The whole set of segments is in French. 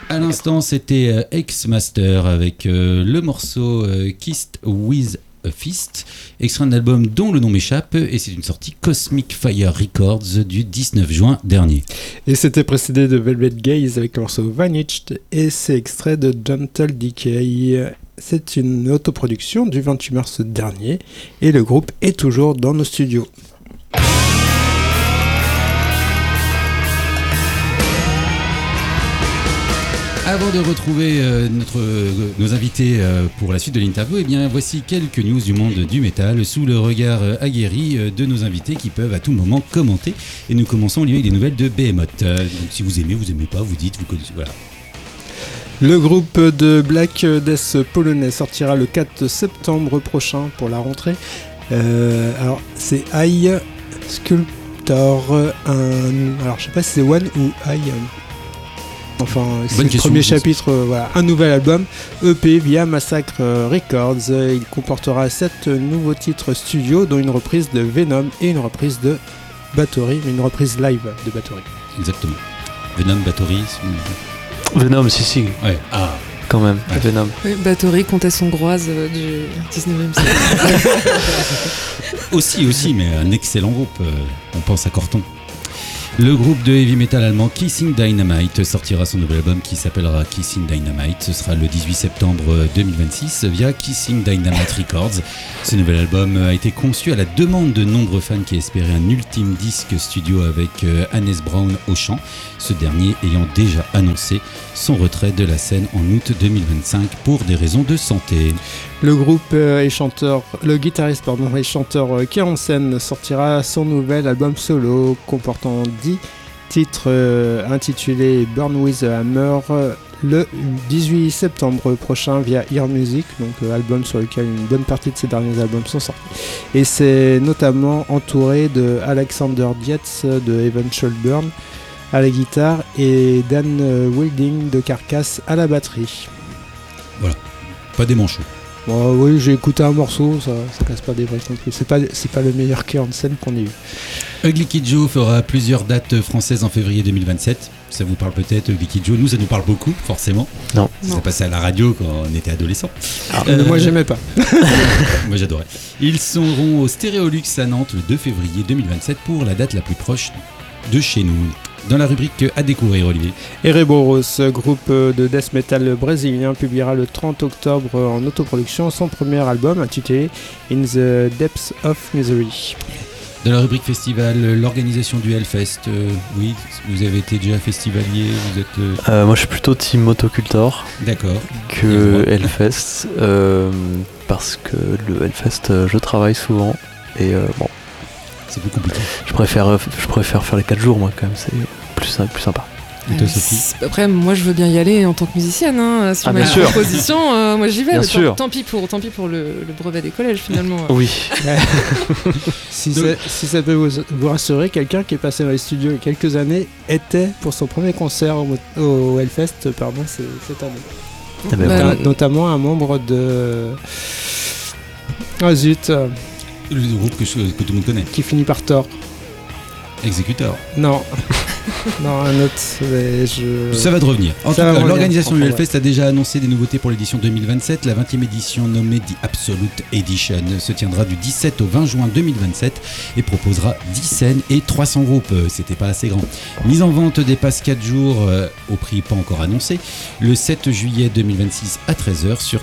À l'instant, c'était X-Master avec le morceau Kissed with a Fist, extrait d'un album dont le nom m'échappe, et c'est une sortie Cosmic Fire Records du 19 juin dernier. Et c'était précédé de Velvet Gaze avec le morceau Vanished, et c'est extrait de Gentle Decay. C'est une autoproduction du 28 mars dernier, et le groupe est toujours dans nos studios. Avant de retrouver nos invités pour la suite de l'interview, eh bien, voici quelques news du monde du métal sous le regard aguerri de nos invités qui peuvent à tout moment commenter. Et nous commençons avec des nouvelles de Behemoth. Donc, si vous aimez pas, vous dites, vous connaissez. Voilà. Le groupe de Black Death polonais sortira le 4 septembre prochain pour la rentrée. Alors, c'est Eye Sculptor. Alors, je sais pas si c'est One ou Eye. Enfin, c'est le premier chapitre, voilà, un nouvel album, EP via Massacre Records. Il comportera 7 nouveaux titres studio, dont une reprise de Venom et une reprise de Bathory, une reprise live de Bathory. Exactement. Venom, Bathory. Venom, si. Ouais. Ah. Quand même, ouais. Venom. Oui, Bathory, comtesse hongroise du 19e siècle. aussi, mais un excellent groupe. On pense à Corton. Le groupe de heavy metal allemand Kissing Dynamite sortira son nouvel album qui s'appellera Kissing Dynamite. Ce sera le 18 septembre 2026 via Kissing Dynamite Records. Ce nouvel album a été conçu à la demande de nombreux fans qui espéraient un ultime disque studio avec Hannes Brown au chant, ce dernier ayant déjà annoncé son retrait de la scène en août 2025 pour des raisons de santé. Le guitariste et chanteur Kieransen sortira son nouvel album solo comportant 10 titres intitulé Burn with a Hammer le 18 septembre prochain via Ear Music, donc album sur lequel une bonne partie de ses derniers albums sont sortis. Et c'est notamment entouré de Alexander Dietz de Eventual Burn à la guitare et Dan Wilding de Carcass à la batterie. Voilà, pas des manchots. Bon, oui, j'ai écouté un morceau, ça casse pas des briques non plus. C'est pas le meilleur Kieransen qu'on ait eu. Ugly Kid Joe fera plusieurs dates françaises en février 2027. Ça vous parle peut-être, Ugly Kid Joe. Nous, ça nous parle beaucoup, forcément. Non. Ça passait à la radio quand on était adolescent. Moi, j'aimais pas. Moi, j'adorais. Ils seront au Stéréolux à Nantes le 2 février 2027 pour la date la plus proche de chez nous. Dans la rubrique à découvrir, Olivier. Erebos, groupe de death metal brésilien, publiera le 30 octobre en autoproduction son premier album intitulé In the Depths of Misery. Dans la rubrique festival, l'organisation du Hellfest, oui, vous avez été déjà festivalier, vous êtes... Moi je suis plutôt team Motocultor. D'accord. Que Hellfest, parce que le Hellfest, je travaille souvent, et bon... C'est plus compliqué. Je préfère faire les 4 jours, moi, quand même, c'est plus sympa. Et toi, Sophie ? Après, moi, je veux bien y aller en tant que musicienne. Sur ma proposition, moi, j'y vais. Tant pis pour le brevet des collèges, finalement. Oui. Si ça peut vous rassurer, quelqu'un qui est passé dans les studios il y a quelques années était pour son premier concert au Hellfest, cette année. Notamment un membre de... Ah zut. Le groupe que tout le monde connaît. Qui finit par Thor. Exécuteur. Non. Non, un autre. Ça va de revenir. En tout cas, l'organisation du Hellfest a déjà annoncé des nouveautés pour l'édition 2027. La 20e édition nommée The Absolute Edition se tiendra du 17 au 20 juin 2027 et proposera 10 scènes et 300 groupes. C'était pas assez grand. Mise en vente des passes 4 jours au prix pas encore annoncé le 7 juillet 2026 à 13h sur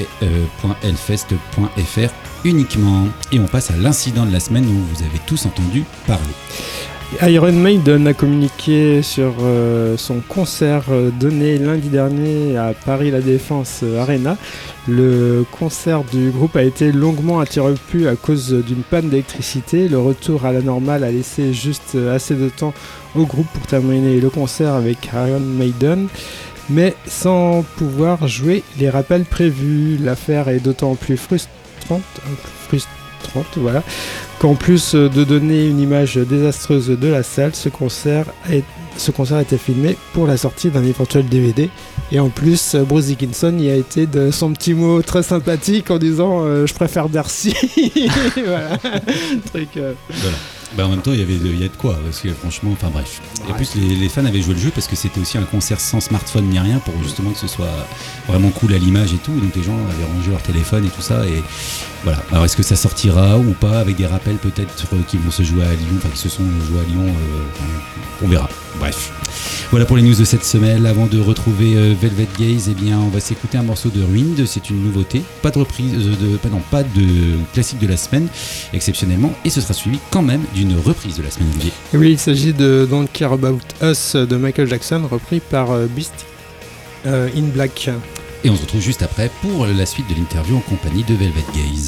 ticket.hellfest.fr uniquement. Et on passe à l'incident de la semaine où vous avez tous entendu parler. Iron Maiden a communiqué sur son concert donné lundi dernier à Paris La Défense Arena. Le concert du groupe a été longuement interrompu à cause d'une panne d'électricité. Le retour à la normale a laissé juste assez de temps au groupe pour terminer le concert avec Iron Maiden, mais sans pouvoir jouer les rappels prévus. L'affaire est d'autant plus frustrante, voilà, qu'en plus de donner une image désastreuse de la salle, ce concert a été filmé pour la sortie d'un éventuel DVD. Et en plus, Bruce Dickinson y a été de son petit mot très sympathique en disant je préfère Darcy. Voilà. Voilà. En même temps, il y a de quoi, parce que franchement, enfin bref. Et en plus, les fans avaient joué le jeu parce que c'était aussi un concert sans smartphone ni rien pour justement que ce soit vraiment cool à l'image et tout. Donc les gens avaient rangé leur téléphone et tout ça. Et voilà. Alors est-ce que ça sortira ou pas avec des rappels peut-être qui vont se jouer à Lyon, enfin qui se sont joués à Lyon, on verra. Bref. Voilà pour les news de cette semaine. Avant de retrouver Velvet Gaze, on va s'écouter un morceau de Ruined. C'est une nouveauté. Pas de reprise, pas de classique de la semaine, exceptionnellement. Et ce sera suivi quand même d'une reprise de la semaine. Et oui, il s'agit de Don't Care About Us de Michael Jackson, repris par Beast in Black. Et on se retrouve juste après pour la suite de l'interview en compagnie de Velvet Gaze.